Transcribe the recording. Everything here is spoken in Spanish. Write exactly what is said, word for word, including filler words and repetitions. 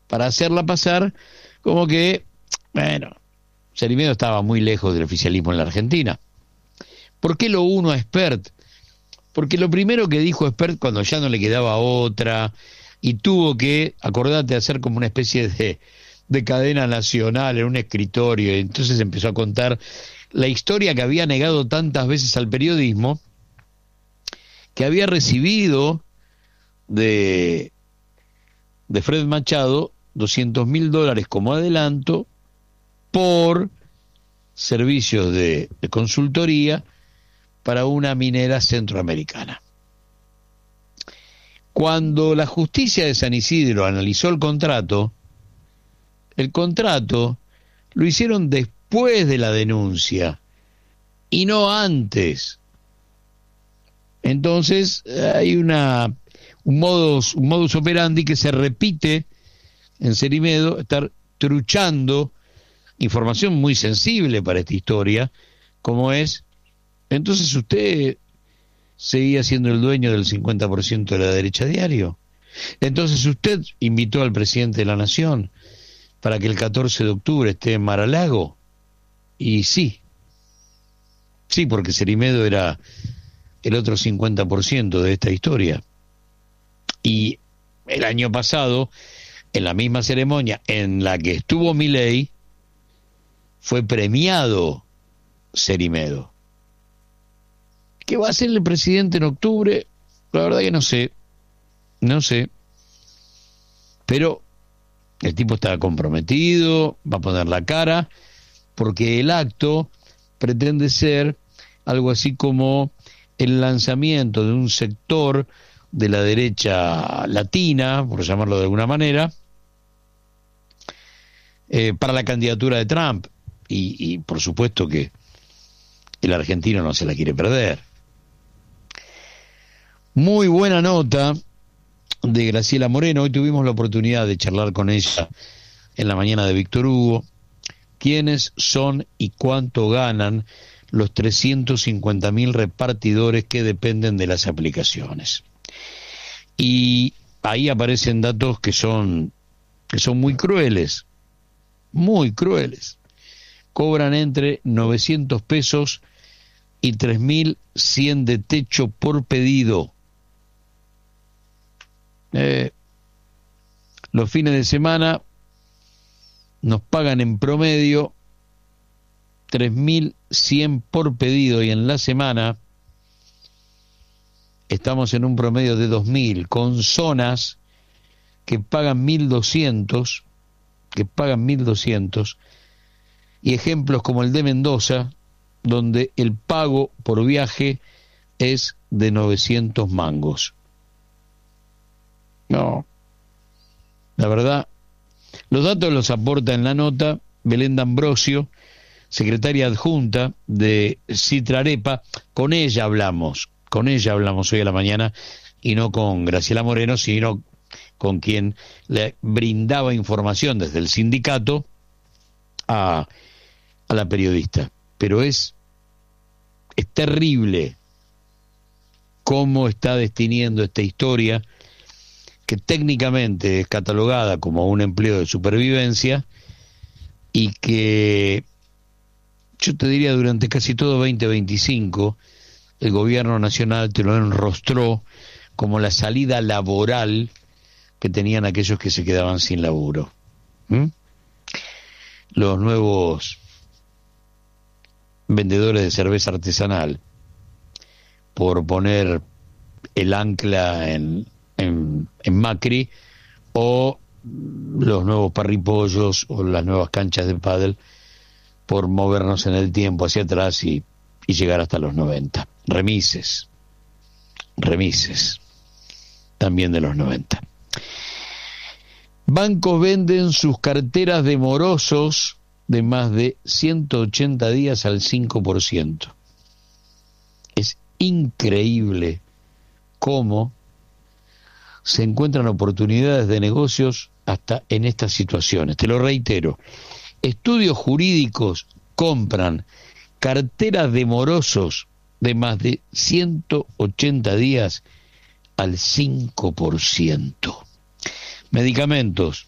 para hacerla pasar como que, bueno, Cerimedo estaba muy lejos del oficialismo en la Argentina. ¿Por qué lo uno a Espert? Porque lo primero que dijo Espert cuando ya no le quedaba otra y tuvo que, acordate, hacer como una especie de, de cadena nacional en un escritorio, y entonces empezó a contar la historia que había negado tantas veces al periodismo, que había recibido de, de Fred Machado doscientos mil dólares como adelanto por servicios de, de consultoría para una minera centroamericana. Cuando la justicia de San Isidro analizó el contrato, el contrato lo hicieron después de la denuncia y no antes. Entonces hay una un modus, un modus operandi que se repite en Cerimedo, estar truchando información muy sensible para esta historia, como es, entonces usted seguía siendo el dueño del cincuenta por ciento de la derecha diario. Entonces usted invitó al presidente de la Nación para que el catorce de octubre esté en Mar-a-Lago. Y sí, sí, porque Cerimedo era el otro cincuenta por ciento de esta historia. Y el año pasado, en la misma ceremonia en la que estuvo Milei, fue premiado Cerimedo. ¿Qué va a hacer el presidente en octubre? La verdad que no sé, no sé. Pero el tipo está comprometido, va a poner la cara, porque el acto pretende ser algo así como el lanzamiento de un sector de la derecha latina, por llamarlo de alguna manera, eh, para la candidatura de Trump. Y, y por supuesto que el argentino no se la quiere perder. Muy buena nota de Graciela Moreno. Hoy tuvimos la oportunidad de charlar con ella en la mañana de Víctor Hugo. ¿Quiénes son y cuánto ganan los trescientos cincuenta mil repartidores que dependen de las aplicaciones? Y ahí aparecen datos que son, que son muy crueles, muy crueles. Cobran entre novecientos pesos y tres mil cien de techo por pedido. Eh, los fines de semana nos pagan en promedio tres mil cien por pedido, y en la semana estamos en un promedio de dos mil, con zonas que pagan mil doscientos, que pagan mil doscientos, y ejemplos como el de Mendoza, donde el pago por viaje es de novecientos mangos. No, la verdad, los datos los aporta en la nota Belén D'Ambrosio, secretaria adjunta de Citrarepa. Con ella hablamos, con ella hablamos hoy a la mañana, y no con Graciela Moreno, sino con quien le brindaba información desde el sindicato a, a la periodista. Pero es, es terrible cómo está destiniendo esta historia, que técnicamente es catalogada como un empleo de supervivencia, y que yo te diría durante casi todo veinte veinticinco el gobierno nacional te lo enrostró como la salida laboral que tenían aquellos que se quedaban sin laburo. ¿Mm? Los nuevos vendedores de cerveza artesanal, por poner el ancla en, en, en Macri, o los nuevos parripollos o las nuevas canchas de pádel, por movernos en el tiempo hacia atrás y, y llegar hasta los noventa. Remises, remises, también de los noventa. Bancos venden sus carteras de morosos de más de ciento ochenta días al cinco por ciento. Es increíble cómo se encuentran oportunidades de negocios hasta en estas situaciones. Te lo reitero, estudios jurídicos compran carteras de morosos de más de ciento ochenta días al cinco por ciento. Medicamentos,